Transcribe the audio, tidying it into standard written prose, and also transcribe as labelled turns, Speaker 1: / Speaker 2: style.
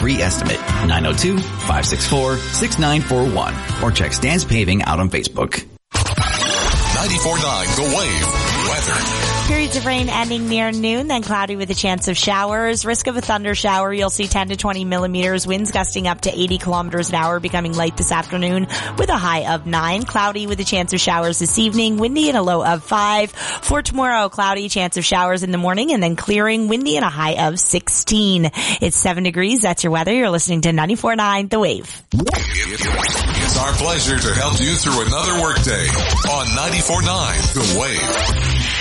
Speaker 1: free estimate. 902-564-6941 or check Stan's Paving out on Facebook.
Speaker 2: 94.9 The Wave. Weather.
Speaker 3: Periods of rain ending near noon, then cloudy with a chance of showers. Risk of a thunder shower. You'll see 10 to 20 millimeters. Winds gusting up to 80 kilometers an hour, becoming light this afternoon with a high of 9. Cloudy with a chance of showers this evening. Windy and a low of 5. For tomorrow, cloudy, chance of showers in the morning, and then clearing, windy and a high of 16. It's 7 degrees. That's your weather. You're listening to 94.9 The Wave.
Speaker 2: It's our pleasure to help you through another workday on 94.9 The Wave.